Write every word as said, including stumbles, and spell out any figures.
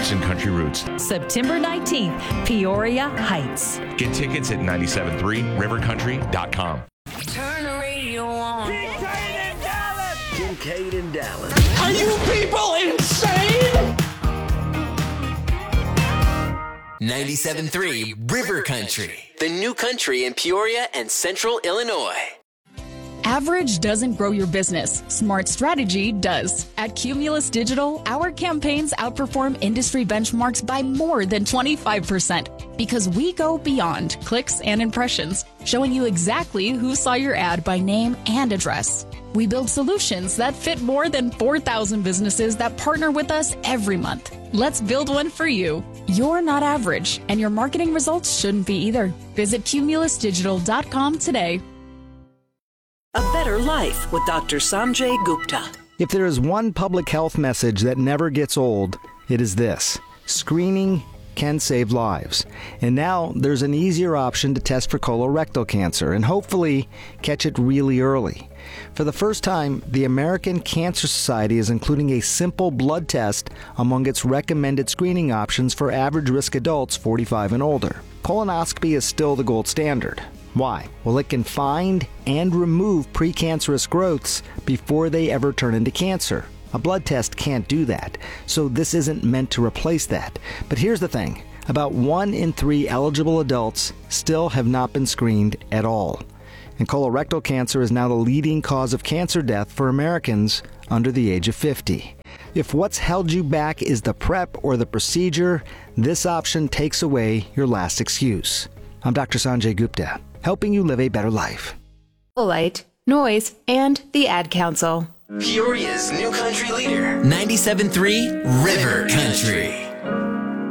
roots and country roots. September nineteenth, Peoria Heights. Get tickets at nine seven three river country dot com. Turn the radio on. Kincaid in Dallas! Kincaid in Dallas. Are you people insane? ninety-seven point three River Country, the new country in Peoria and Central Illinois. Average doesn't grow your business. Smart strategy does. At Cumulus Digital, our campaigns outperform industry benchmarks by more than twenty-five percent because we go beyond clicks and impressions, showing you exactly who saw your ad by name and address. We build solutions that fit more than four thousand businesses that partner with us every month. Let's build one for you. You're not average, and your marketing results shouldn't be either. Visit cumulus digital dot com today. A Better Life with Doctor Sanjay Gupta. If there is one public health message that never gets old, it is this: screening can save lives. And now there's an easier option to test for colorectal cancer and hopefully catch it really early. For the first time, the American Cancer Society is including a simple blood test among its recommended screening options for average-risk adults forty-five and older. Colonoscopy is still the gold standard. Why? Well, it can find and remove precancerous growths before they ever turn into cancer. A blood test can't do that, so this isn't meant to replace that. But here's the thing. About one in three eligible adults still have not been screened at all. And colorectal cancer is now the leading cause of cancer death for Americans under the age of fifty. If what's held you back is the prep or the procedure, this option takes away your last excuse. I'm Doctor Sanjay Gupta, helping you live a better life. Light, noise, and the Ad Council. Peoria's new country leader, ninety-seven point three River Country.